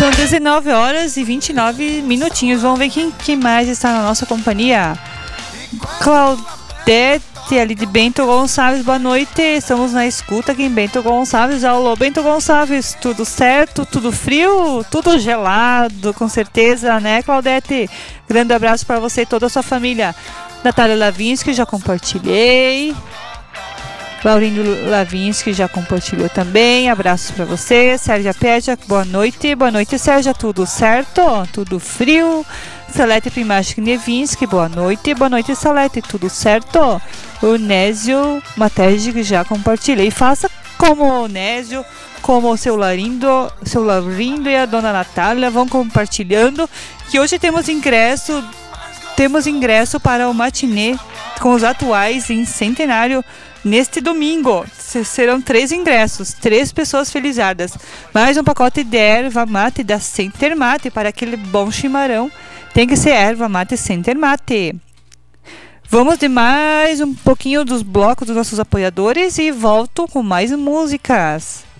São 19 horas e 29 minutinhos. Vamos ver quem mais está na nossa companhia. Claudete, ali de Bento Gonçalves, boa noite. Estamos na escuta aqui em Bento Gonçalves. Alô, Bento Gonçalves, tudo certo? Tudo frio? Tudo gelado, com certeza, né, Claudete? Grande abraço para você e toda a sua família. Natália Lavinsky, já compartilhei. Laurindo Lavinsky já compartilhou também. Abraços para você. Sérgia Pédia, boa noite. Boa noite, Sérgia. Tudo certo? Tudo frio? Salete Primashik Nevinsky, boa noite. Boa noite, Salete. Tudo certo? O Nésio Mategi, já compartilhei. Faça como o Nésio, como o seu Laurindo e a dona Natália. Vão compartilhando. Que hoje temos ingresso para o matinê com os atuais em Centenário. Neste domingo, serão 3 ingressos, 3 pessoas felizadas. Mais um pacote de erva mate da Center Mate para aquele bom chimarrão. Tem que ser erva mate Center Mate. Vamos de mais um pouquinho dos blocos dos nossos apoiadores e volto com mais músicas.